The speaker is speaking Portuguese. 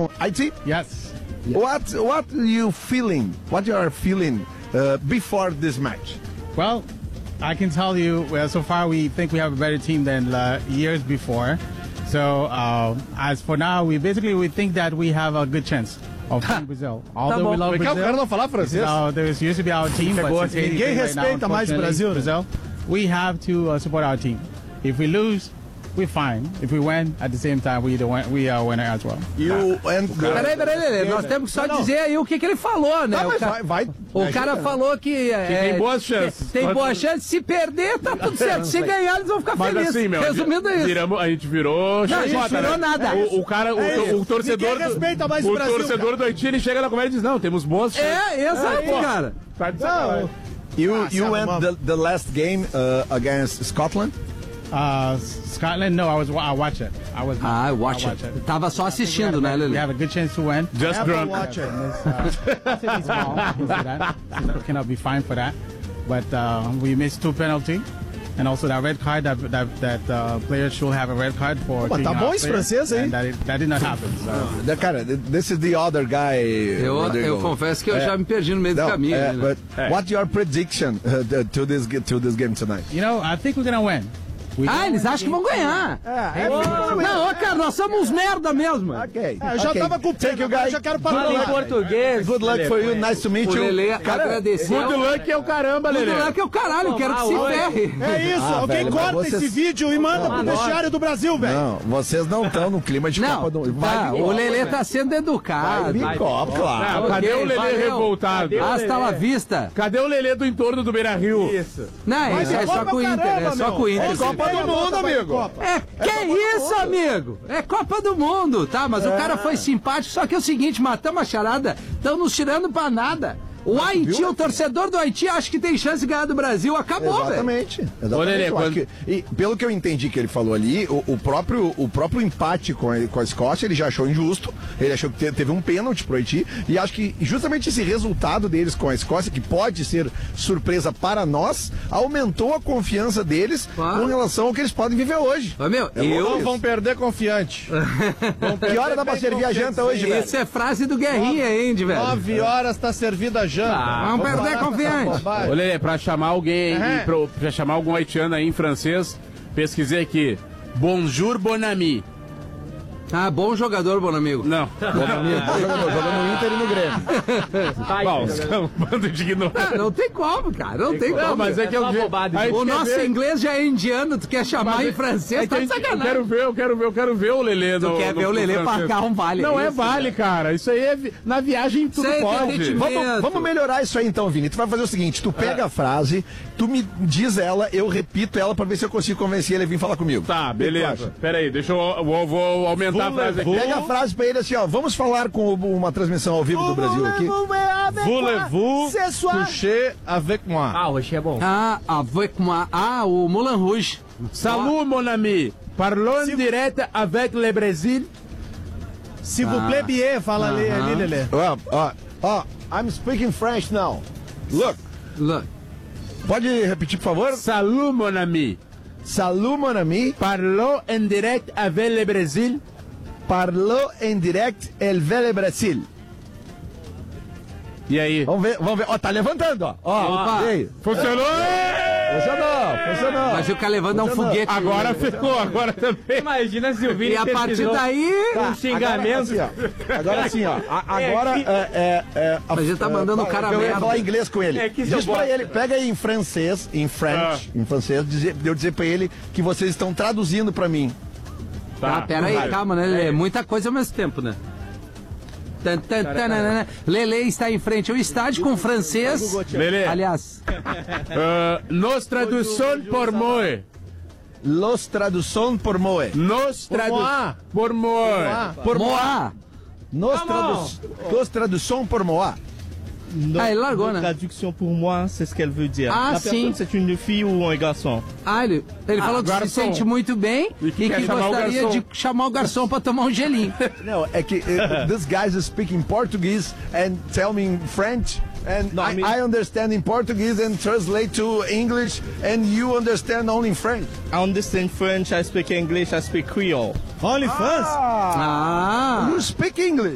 from Haiti? Yes. What you feeling? What you are feeling before this match? Well, I can tell you, so far we think we have a better team than years before. So as for now, we think that we have a good chance of beating Brazil. Although we love Brazil, o cara não falar francês. This used to be our team, but since Ninguém respeita mais o Brasil. We have to support our team. If we lose, we're fine. If we win, at the same time, we are a winner as well. Peraí, Lelê. Nós temos que só dizer aí o que ele falou, né? O cara falou que tem boas chances. Tem boas chances. Se perder, tá tudo certo. Se ganhar, eles vão ficar felizes. Assim, meu, resumindo isso. A gente virou... Não, a gente virou nada. O torcedor... respeita mais o Brasil, torcedor do Haiti, ele chega na comédia e diz, não, temos boas chances. Exato, cara. Tá de sacanagem. You went the last game against Scotland? Scotland, no, I watch it. I watch it. Tava só assistindo, né, Lelê? We have a good chance to win. Just drunk. Watch it. We cannot be fined for that. But we missed 2 penalties. And also that red card, that players should have a red card for... Mas tá bom esse francês, hein? That did not happen. So. Cara, this is the other guy. Eu confesso que eu já me perdi no meio do caminho. But what's your prediction to this game tonight? You know, I think we're going to win. Eles acham que vão ganhar. Não, cara, nós somos uns merda mesmo. Ok. Eu já tava com Thank you, guys. já quero parar Fala em português. Good luck for you. Nice to meet O you. Lelê agradeceu. Good luck é o caramba, Lelê. Good luck é o caralho, quero que se ferre. É isso, alguém velho, corta mas vocês- esse vídeo e manda pro vestiário do Brasil, velho. Não, vocês não estão no clima de Copa do Mundo. O Lelê tá sendo educado. Vai, Copa, claro. Cadê o Lelê valeu. revoltado? Hasta la vista. Cadê o Lelê do entorno do Beira-Rio? Isso. Não, isso é só com o Inter, é só com o Inter. É Copa do Mundo, amigo. Que isso, amigo? É Copa do Mundo, tá? Mas o cara foi simpático, só que é o seguinte, matamos a charada, estão nos tirando pra nada. O Haiti, o torcedor do Haiti, acha que tem chance de ganhar do Brasil. Acabou, velho. Exatamente. Ô, Lelê, Eu acho que- e pelo que eu entendi que ele falou ali, o próprio empate com a Escócia, ele já achou injusto. Ele achou que teve um pênalti pro Haiti. E acho que justamente esse resultado deles com a Escócia, que pode ser surpresa para nós, aumentou a confiança deles com relação ao que eles podem viver hoje. Ô, meu, Não Vão perder confiante. Que hora dá pra servir a janta hoje, velho? Isso é frase do Guerrinha, hein, velho? 9 horas tá servida a janta. Vamos perder confiante. Ô, Lelê, pra chamar alguém, pra chamar algum haitiano aí em francês, pesquisei aqui. Bonjour, bon ami. Ah, bom jogador, bom amigo. Não. Jogando no Inter e no Grêmio. Bom, os caras mandam de ignorante. Não tem como, cara. Não tem como. Não, mas é que eu... O nosso inglês já é indiano, tu quer chamar em francês, tá de sacanagem. Eu quero ver o Lelê. Tu quer ver o Lelê pagar um vale. Não é é isso? vale, cara. Isso aí é... Na viagem tudo Isso aí é pode. derretimento. Vamos melhorar isso aí então, Vini. Tu vai fazer o seguinte, tu pega a frase, tu me diz ela, eu repito ela pra ver se eu consigo convencer ele a vir falar comigo. Tá, O que tu beleza. acha? Pera aí, deixa eu vou aumentar a frase aqui. Pega a frase pra ele assim, ó, vamos falar com uma transmissão ao vivo do Brasil aqui. Voulez-vous coucher avec moi? Ah, o Rocher é bom. Ah, avec moi. Ah, o Moulin Rouge. Salut, mon ami. Parlons direct avec le Brésil. S'il vous plaît, bien, fala ali, Lelê. I'm speaking French now. Look, Look. pode repetir, por favor? Salut, mon ami. Salut, mon ami. Parlons en direct avec le Brésil. Parlou em direct el Vele Brasil. E aí? Vamos ver. Ó, tá levantando, ó. Opa. E aí? Funcionou? Funcionou. Mas o cara levanta um foguete. Agora ficou, agora também. Imagina se o Vini E a partir pesquisou daí... um xingamento. Agora assim, ó. Agora A gente tá mandando o cara eu ia merda. falar inglês com ele. É que Diz eu pra gosto. ele, pega aí em francês, em francês, eu dizer pra ele que vocês estão traduzindo pra mim. Ah, pera aí, calma, né, Lelê? Muita coisa ao mesmo tempo, né? Lelê está em frente ao estádio com francês. Lelê. Aliás, Nos tradução por moi. Los tradução por moe. Nos tradução por moi. Por Moá. Los tradução por moa. Ah, ele largou, né? Traduction pour moi, c'est ce qu'elle veut dire. Ah, La sim. personne, c'est une fille ou un garçon. Ah, ele falou que se garçom. sente muito bem e que quer chamar o gostaria garçom. de chamar o garçom pra tomar um gelinho. Não, é que this guys is speaking Portuguese and tell me in French. And No, I mean- I understand in Portuguese and translate to English, and you understand only in French. I understand French, I speak English, I speak Creole. OnlyFans? Ah! You speak English.